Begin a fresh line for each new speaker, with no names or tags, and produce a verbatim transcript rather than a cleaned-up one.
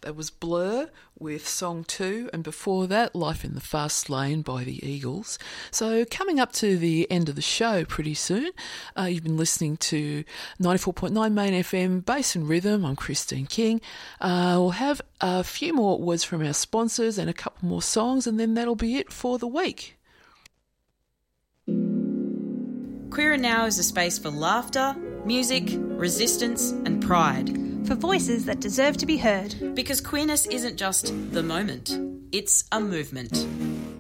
That was Blur with Song two, and before that, Life in the Fast Lane by the Eagles. So coming up to the end of the show pretty soon, uh, you've been listening to ninety-four point nine Main F M, Bass and Rhythm. I'm Christine King. Uh, we'll have a few more words from our sponsors and a couple more songs, and then that'll be it for the week.
Queer and Now is a space for laughter, music, resistance and pride.
For voices that deserve to be heard.
Because queerness isn't just the moment, it's a movement.